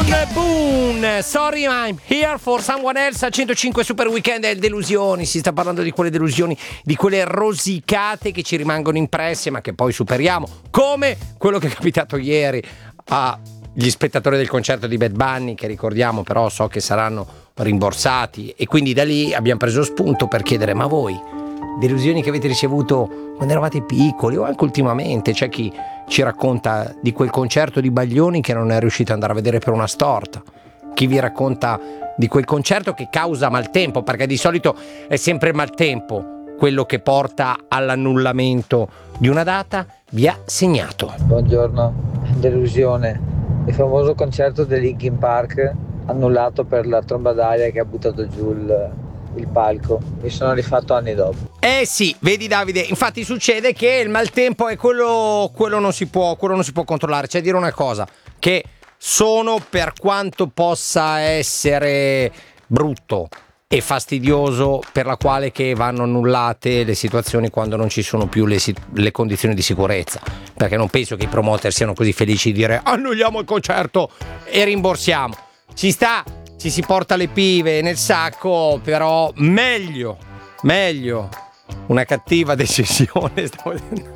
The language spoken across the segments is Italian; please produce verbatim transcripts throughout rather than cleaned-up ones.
Boon, sorry I'm here for someone else a centocinque Super Weekend e delusioni. Si sta parlando di quelle delusioni, di quelle rosicate che ci rimangono impresse ma che poi superiamo, come quello che è capitato ieri agli spettatori del concerto di Bad Bunny, che ricordiamo però so che saranno rimborsati, e quindi da lì abbiamo preso spunto per chiedere: ma voi delusioni che avete ricevuto quando eravate piccoli o anche ultimamente? C'è chi ci racconta di quel concerto di Baglioni che non è riuscito ad andare a vedere per una storta, chi vi racconta di quel concerto che causa maltempo, perché di solito è sempre il maltempo quello che porta all'annullamento di una data. Vi ha segnato. Buongiorno, delusione, il famoso concerto dei Linkin Park annullato per la tromba d'aria che ha buttato giù il, il palco. Mi sono rifatto anni dopo. Eh sì, vedi Davide, infatti succede che il maltempo è quello, quello non si può, quello non si può controllare. C'è a dire una cosa, che sono, per quanto possa essere brutto e fastidioso, per la quale che vanno annullate le situazioni quando non ci sono più le, le condizioni di sicurezza, perché non penso che i promoter siano così felici di dire annulliamo il concerto e rimborsiamo. Ci sta, ci si porta le pive nel sacco, però meglio, meglio una cattiva decisione. Stavo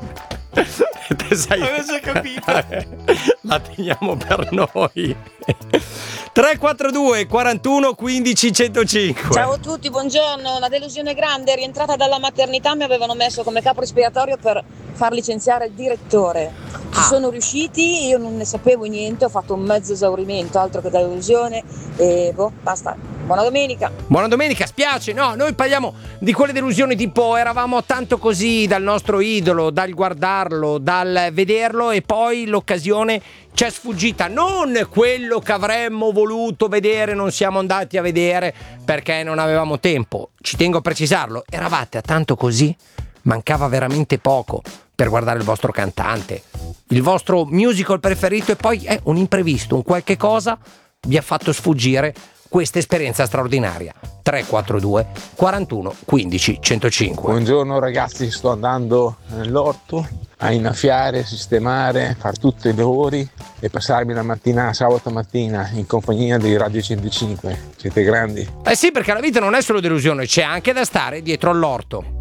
Te sai, avete capito? La teniamo per noi. tre quattro due quarantuno quindici centocinque. Ciao a tutti, buongiorno. Una delusione grande: rientrata dalla maternità mi avevano messo come capo espiatorio per far licenziare il direttore. Ci Ah. sono riusciti, io non ne sapevo niente, ho fatto un mezzo esaurimento, altro che delusione, e boh, basta. Buona domenica. Buona domenica, spiace, no, noi parliamo di quelle delusioni tipo eravamo tanto così dal nostro idolo, dal guardarlo, dal vederlo, e poi l'occasione ci è sfuggita, non quello che avremmo voluto vedere, non siamo andati a vedere perché non avevamo tempo. Ci tengo a precisarlo, eravate a tanto così, mancava veramente poco per guardare il vostro cantante, il vostro musical preferito, e poi è un imprevisto, un qualche cosa vi ha fatto sfuggire questa esperienza straordinaria. Tre quattro due quarantuno quindici centocinque. Buongiorno ragazzi, sto andando nell'orto a innaffiare, sistemare, far tutti i lavori e passarmi la mattina, sabato mattina, in compagnia di Radio centocinque. Siete grandi. Eh sì, perché la vita non è solo delusione, c'è anche da stare dietro all'orto.